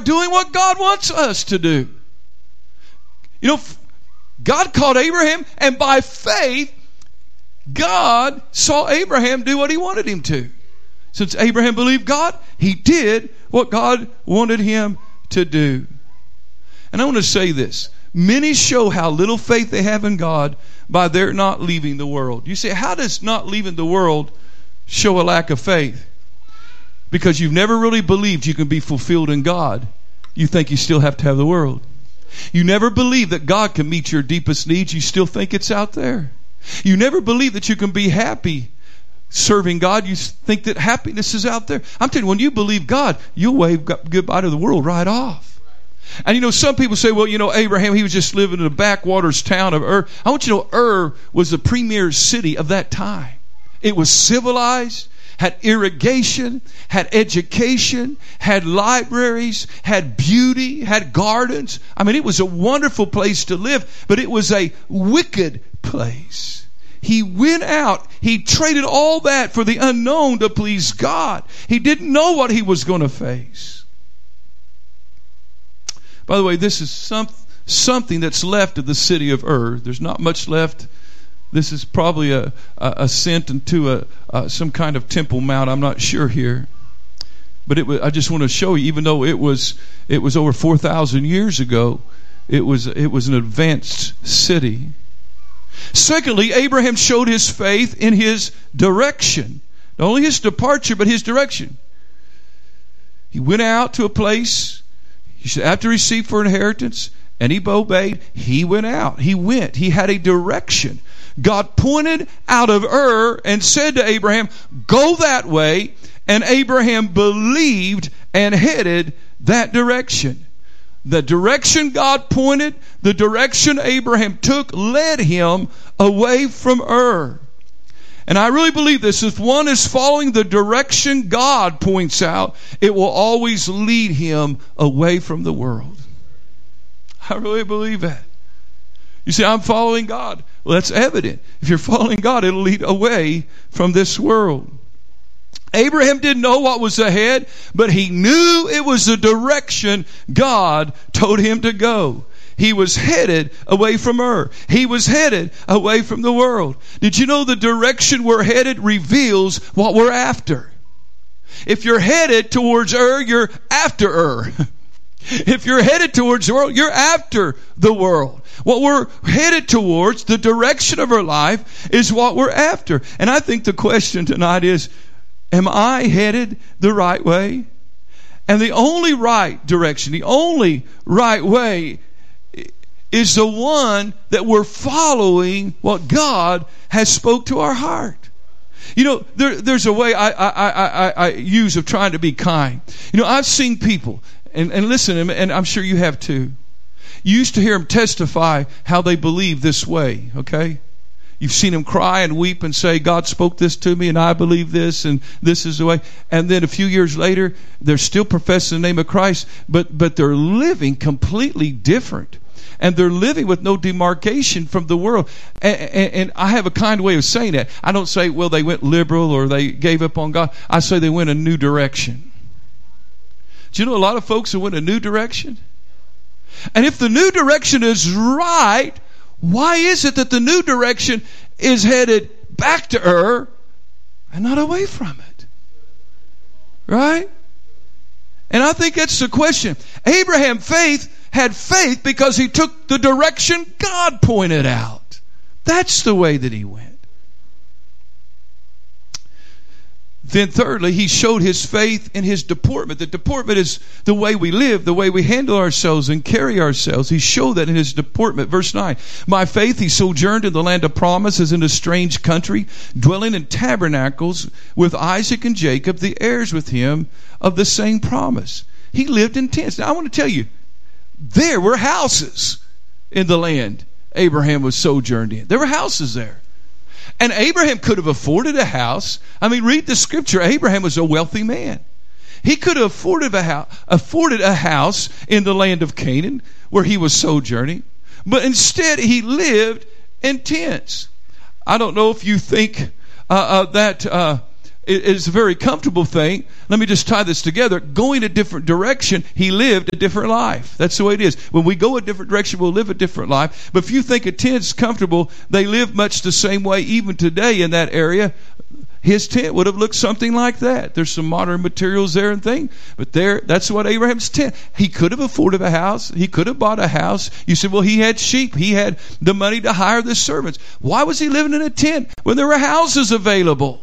start doing what God wants us to do. You know, God called Abraham, and by faith, God saw Abraham do what he wanted him to. Since Abraham believed God, he did what God wanted him to do. And I want to say this. Many show how little faith they have in God by their not leaving the world. You say, how does not leaving the world show a lack of faith? Because you've never really believed you can be fulfilled in God. You think you still have to have the world. You never believe that God can meet your deepest needs. You still think it's out there. You never believe that you can be happy serving God. You think that happiness is out there. I'm telling you, when you believe God, you'll wave goodbye to the world right off. And you know, some people say, well, you know, Abraham, he was just living in the backwaters town of Ur. I want you to know, Ur was the premier city of that time. It was civilized, had irrigation, had education, had libraries, had beauty, had gardens. I mean, it was a wonderful place to live, but it was a wicked place. He went out. He traded all that for the unknown to please God. He didn't know what he was going to face. By the way, this is something that's left of the city of Ur. There's not much left. This is probably a ascent into some kind of temple mount. I'm not sure here, but I just want to show you. Even though it was over 4,000 years ago, it was an advanced city. Secondly, Abraham showed his faith in his direction, not only his departure but his direction. He went out to a place. He said, after he received for inheritance, and he obeyed. He went out. He went. He had a direction. God pointed out of Ur and said to Abraham, go that way. And Abraham believed and headed that direction. The direction God pointed, the direction Abraham took, led him away from Ur. And I really believe this. If one is following the direction God points out, it will always lead him away from the world. I really believe that. You say, I'm following God. Well, that's evident. If you're following God, it'll lead away from this world. Abraham didn't know what was ahead, but he knew it was the direction God told him to go. He was headed away from Ur. He was headed away from the world. Did you know the direction we're headed reveals what we're after? If you're headed towards Ur, you're after Ur. If you're headed towards the world, you're after the world. What we're headed towards, the direction of our life, is what we're after. And I think the question tonight is, am I headed the right way? And the only right direction, the only right way is the one that we're following what God has spoke to our heart. You know, there's a way I use of trying to be kind. You know, I've seen people, and listen, and I'm sure you have too. You used to hear them testify how they believe this way, okay? You've seen them cry and weep and say, God spoke this to me and I believe this and this is the way. And then a few years later, they're still professing the name of Christ, but they're living completely different. And they're living with no demarcation from the world. And I have a kind way of saying that. I don't say, well, they went liberal or they gave up on God. I say they went a new direction. Do you know a lot of folks who went a new direction? And if the new direction is right, why is it that the new direction is headed back to Ur and not away from it? Right? And I think that's the question. Abraham had faith because he took the direction God pointed out. That's the way that he went. Then thirdly, he showed his faith in his deportment. The deportment is the way we live, the way we handle ourselves and carry ourselves. He showed that in his deportment. Verse 9, by faith he sojourned in the land of promise as in a strange country, dwelling in tabernacles with Isaac and Jacob, the heirs with him of the same promise. He lived in tents. Now I want to tell you, there were houses in the land Abraham was sojourned in. There were houses there. And Abraham could have afforded a house. I mean, read the scripture. Abraham was a wealthy man. He could have afforded a house in the land of Canaan where he was sojourning. But instead, he lived in tents. I don't know if you think that is a very comfortable thing. Let me just tie this together. Going a different direction, he lived a different life. That's the way it is. When we go a different direction, we'll live a different life. But if you think a tent's comfortable, they live much the same way even today in that area. His tent would have looked something like that. There's some modern materials there and things, but that's what Abraham's tent. He could have afforded a house. He could have bought a house. You said, well, he had sheep. He had the money to hire the servants. Why was he living in a tent when there were houses available?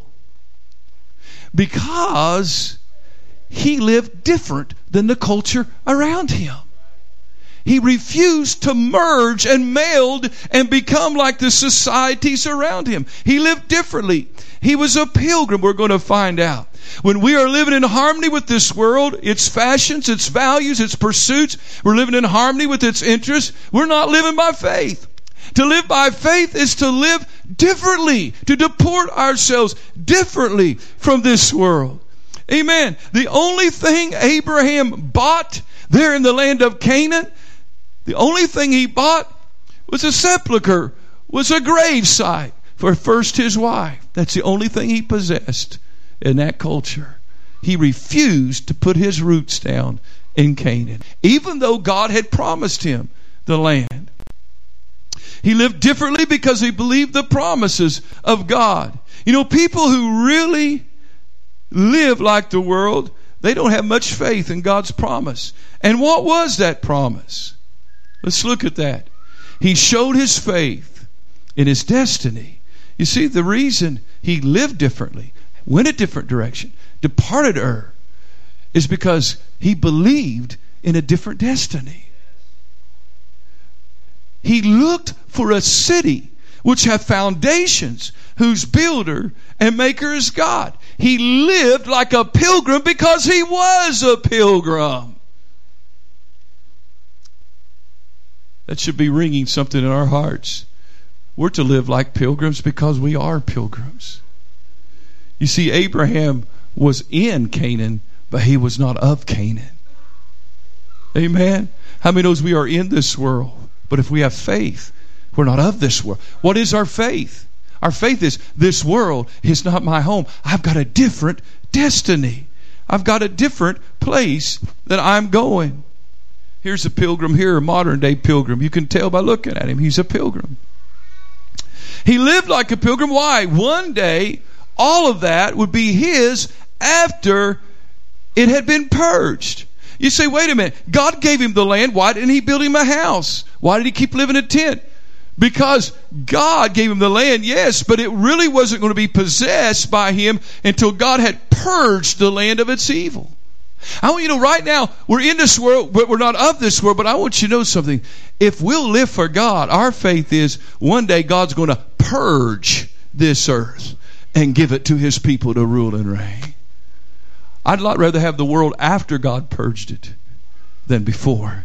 Because he lived different than the culture around him. He refused to merge and meld and become like the societies around him. He lived differently. He was a pilgrim, we're going to find out. When we are living in harmony with this world, its fashions, its values, its pursuits, we're living in harmony with its interests, we're not living by faith. To live by faith is to live differently, to deport ourselves differently from this world. Amen. The only thing Abraham bought there in the land of Canaan, the only thing he bought was a sepulcher, was a gravesite for first his wife. That's the only thing he possessed in that culture. He refused to put his roots down in Canaan, even though God had promised him the land. He lived differently because he believed the promises of God. You know, people who really live like the world, they don't have much faith in God's promise. And what was that promise? Let's look at that. He showed his faith in his destiny. You see, the reason he lived differently, went a different direction, departed Ur, is because he believed in a different destiny. He looked for a city which hath foundations, whose builder and maker is God. He lived like a pilgrim because he was a pilgrim. That should be ringing something in our hearts. We're to live like pilgrims because we are pilgrims. You see, Abraham was in Canaan, but he was not of Canaan. Amen? How many knows we are in this world? But if we have faith, we're not of this world. What is our faith? Our faith is, this world is not my home. I've got a different destiny. I've got a different place that I'm going. Here's a pilgrim here, a modern day pilgrim. You can tell by looking at him. He's a pilgrim. He lived like a pilgrim. Why? One day, all of that would be his after it had been purged. You say, wait a minute. God gave him the land. Why didn't he build him a house? Why did he keep living in a tent? Because God gave him the land, yes, but it really wasn't going to be possessed by him until God had purged the land of its evil. I want you to know right now, we're in this world, but we're not of this world. But I want you to know something. If we'll live for God, our faith is one day God's going to purge this earth and give it to his people to rule and reign. I'd a lot rather have the world after God purged it than before.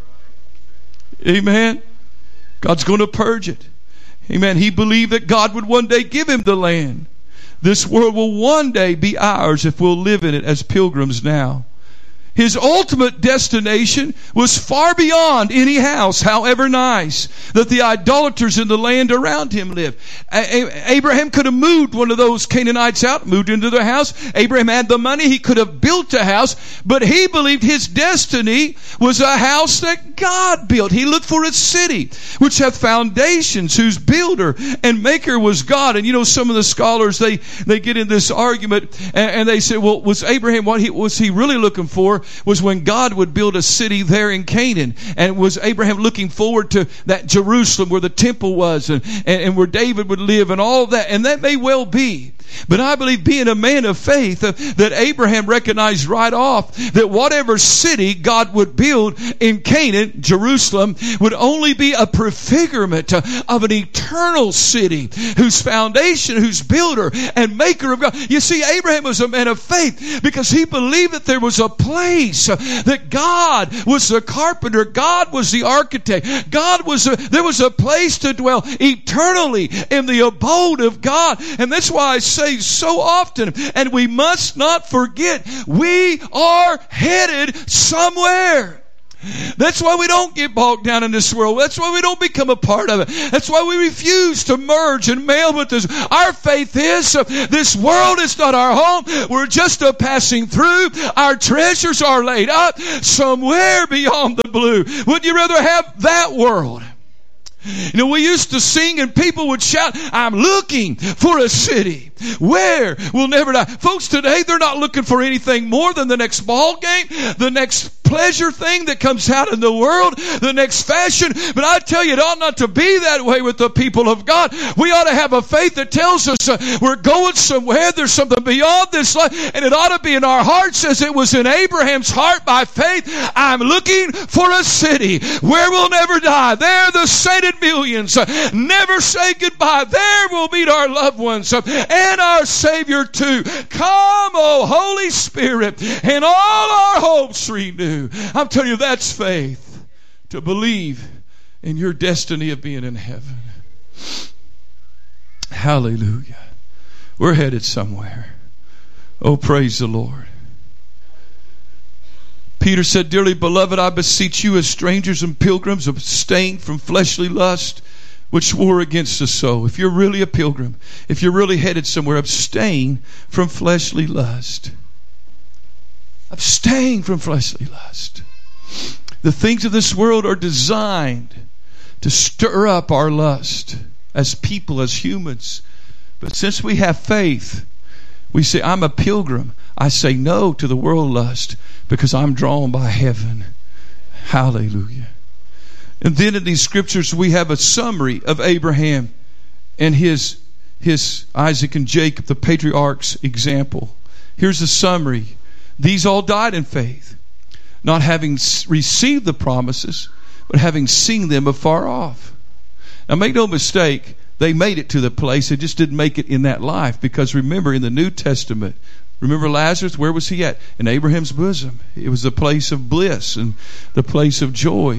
Amen. God's going to purge it. Amen. He believed that God would one day give him the land. This world will one day be ours if we'll live in it as pilgrims now. His ultimate destination was far beyond any house, however nice, that the idolaters in the land around him lived. Abraham could have moved one of those Canaanites out, moved into their house. Abraham had the money. He could have built a house, but he believed his destiny was a house that God built. He looked for a city which hath foundations, whose builder and maker was God. And you know, some of the scholars, they get in this argument and they say, well, was Abraham, what was he really looking for? Was when God would build a city there in Canaan. And was Abraham looking forward to that Jerusalem where the temple was and where David would live and all that. And that may well be. But I believe, being a man of faith, that Abraham recognized right off that whatever city God would build in Canaan, Jerusalem, would only be a prefigurement of an eternal city whose foundation, whose builder and maker of God. You see, Abraham was a man of faith because he believed that there was a place, that God was the carpenter, God was the architect, there was a place to dwell eternally in the abode of God. And that's why I say so often, and we must not forget, we are headed somewhere. That's why we don't get bogged down in this world. That's why we don't become a part of it. That's why we refuse to merge and meld with this. Our faith is this world is not our home. We're just a passing through. Our treasures are laid up somewhere beyond the blue. Would you rather have that world? You know, we used to sing and people would shout, I'm looking for a city where we'll never die. Folks, today they're not looking for anything more than the next ball game, the next pleasure thing that comes out in the world, the next fashion. But I tell you, it ought not to be that way with the people of God. We ought to have a faith that tells us we're going somewhere. There's something beyond this life. And it ought to be in our hearts as it was in Abraham's heart by faith. I'm looking for a city where we'll never die. There the sainted millions never say goodbye. There we'll meet our loved ones and our Savior too. Come, oh Holy Spirit, and all our hopes renew. I'm telling you, that's faith, to believe in your destiny of being in heaven. Hallelujah. We're headed somewhere. Oh, praise the Lord. Peter said, Dearly beloved, I beseech you as strangers and pilgrims, abstain from fleshly lust, which war against the soul. If you're really a pilgrim, if you're really headed somewhere, abstain from fleshly lust. Abstain from fleshly lust. The things of this world are designed to stir up our lust as people, as humans. But since we have faith, we say, I'm a pilgrim. I say no to the world lust because I'm drawn by heaven. Hallelujah. And then in these scriptures we have a summary of Abraham and his Isaac and Jacob, the patriarchs' example. Here's a summary. These all died in faith, not having received the promises, but having seen them afar off. Now make no mistake, they made it to the place. They just didn't make it in that life. Because remember, in the New Testament, remember Lazarus? Where was he at? In Abraham's bosom. It was the place of bliss and the place of joy.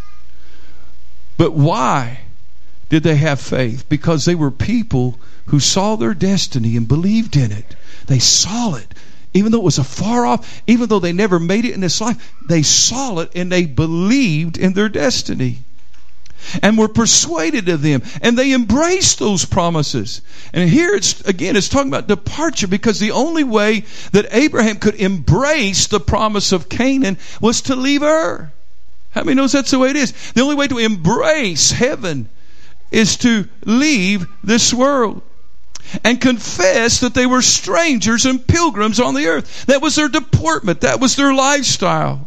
But why did they have faith? Because they were people who saw their destiny and believed in it. They saw it. Even though it was afar off, even though they never made it in this life, they saw it and they believed in their destiny. And were persuaded of them, and they embraced those promises. And here it's talking about departure, because the only way that Abraham could embrace the promise of Canaan was to leave Ur. How many knows that's the way it is? The only way to embrace heaven is to leave this world and confess that they were strangers and pilgrims on the earth. That was their deportment. That was their lifestyle.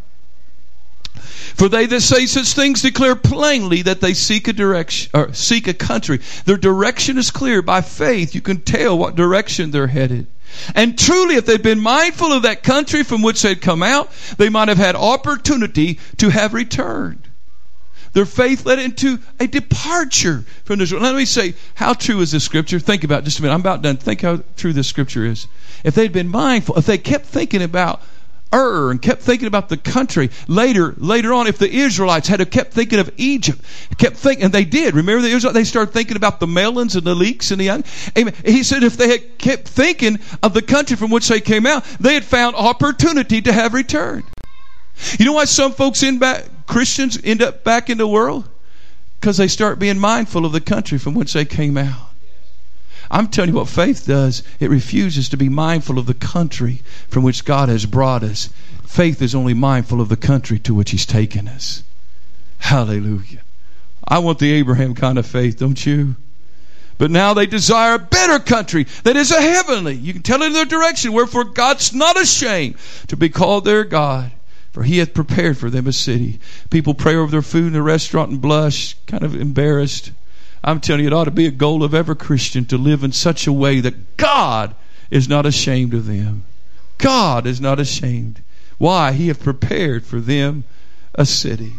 For they that say such things declare plainly that they seek a direction, or seek a country. Their direction is clear. By faith, you can tell what direction they're headed. And truly, if they'd been mindful of that country from which they'd come out, they might have had opportunity to have returned. Their faith led into a departure from this world. Let me say, how true is this scripture? Think about it just a minute. I'm about done. Think how true this scripture is. If they'd been mindful, if they kept thinking about Ur and kept thinking about the country. Later on, if the Israelites had kept thinking of Egypt, and they did. Remember the Israelites? They started thinking about the melons and the leeks and the young. Amen. He said if they had kept thinking of the country from which they came out, they had found opportunity to have returned. You know why some folks Christians end up back in the world? Because they start being mindful of the country from which they came out. I'm telling you what faith does. It refuses to be mindful of the country from which God has brought us. Faith is only mindful of the country to which He's taken us. Hallelujah. I want the Abraham kind of faith, don't you? But now they desire a better country that is a heavenly. You can tell it in their direction. Wherefore God's not ashamed to be called their God, for He hath prepared for them a city. People pray over their food in the restaurant and blush, kind of embarrassed. I'm telling you, it ought to be a goal of every Christian to live in such a way that God is not ashamed of them. God is not ashamed. Why? He hath prepared for them a city.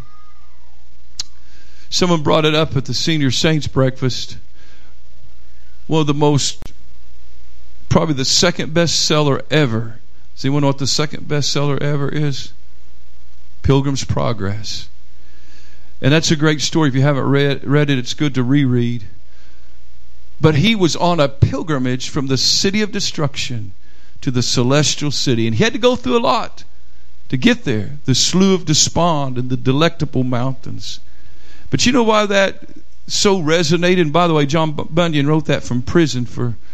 Someone brought it up at the Senior Saints breakfast. One of the probably the second bestseller ever. Does anyone know what the second bestseller ever is? Pilgrim's Progress. And that's a great story. If you haven't read it, it's good to reread. But he was on a pilgrimage from the city of destruction to the celestial city. And he had to go through a lot. to get there. The Slough of Despond and the Delectable Mountains. But you know why that so resonated? And by the way, John Bunyan wrote that from prison,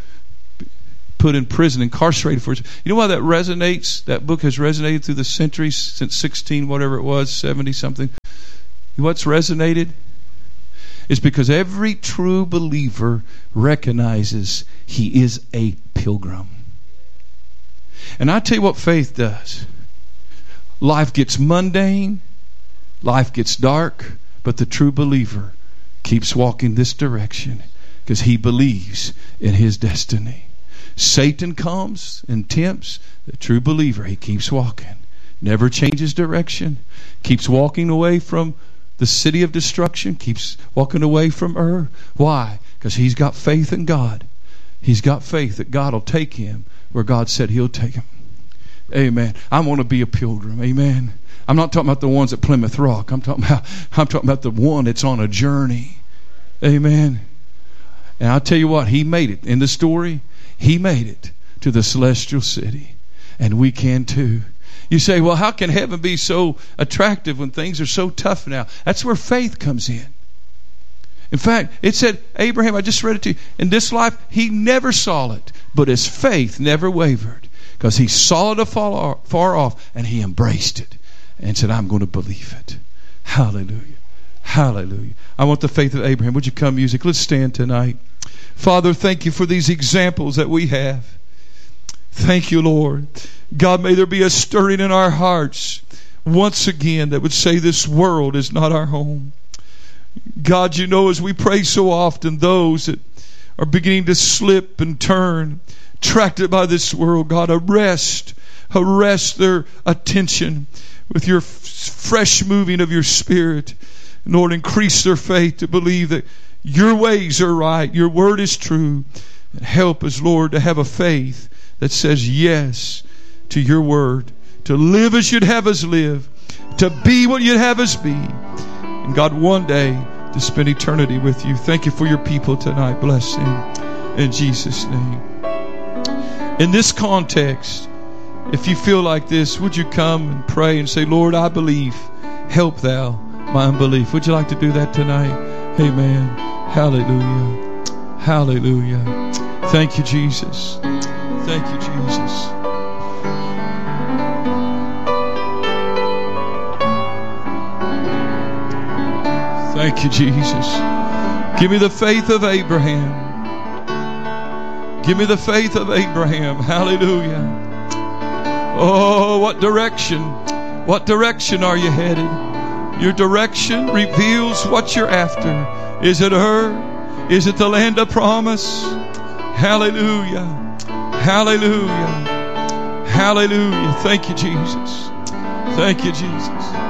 put in prison, incarcerated for. You know why that resonates? That book has resonated through the centuries, since 70 something. What's resonated? It's because every true believer recognizes he is a pilgrim. And I tell you what faith does. Life gets mundane, life gets dark, but the true believer keeps walking this direction because he believes in his destiny. Satan comes and tempts. The true believer, he keeps walking. Never changes direction. Keeps walking away from the city of destruction. Keeps walking away from Ur. Why? Because he's got faith in God. He's got faith that God will take him where God said he'll take him. Amen. I want to be a pilgrim. Amen. I'm not talking about the ones at Plymouth Rock. I'm talking about the one that's on a journey. Amen. And I'll tell you what, he made it. In the story, he made it to the celestial city. And we can too. You say, well, how can heaven be so attractive when things are so tough now? That's where faith comes in. In fact, it said, Abraham, I just read it to you, in this life, he never saw it, but his faith never wavered because he saw it far off and he embraced it and said, I'm going to believe it. Hallelujah. Hallelujah. I want the faith of Abraham. Would you come, music? Let's stand tonight. Father, thank you for these examples that we have. Thank you, Lord. God, may there be a stirring in our hearts once again that would say this world is not our home. God, you know, as we pray so often, those that are beginning to slip and turn, attracted by this world, God, arrest their attention with your fresh moving of your Spirit. Lord, increase their faith to believe that your ways are right, your word is true. And help us, Lord, to have a faith that says yes to your word, to live as you'd have us live, to be what you'd have us be. And God, one day to spend eternity with you. Thank you for your people tonight. Bless them in Jesus' name. In this context, if you feel like this, would you come and pray and say, Lord, I believe. Help thou my unbelief. Would you like to do that tonight? Amen. Hallelujah. Hallelujah. Thank you, Jesus. Thank you, Jesus. Thank you, Jesus. Give me the faith of Abraham. Give me the faith of Abraham. Hallelujah. Oh, what direction? What direction are you headed? Your direction reveals what you're after. Is it her? Is it the land of promise? Hallelujah. Hallelujah. Hallelujah. Thank you, Jesus. Thank you, Jesus.